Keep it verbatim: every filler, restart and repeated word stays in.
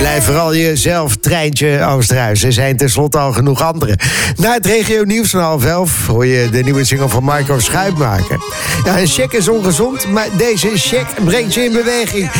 Blijf vooral jezelf, Treintje Oosterhuis. Er zijn tenslotte al genoeg anderen. Na het regio nieuws van half elf hoor je de nieuwe single van Marco Schuitmaker. Ja, een check is ongezond, maar deze check brengt je in beweging.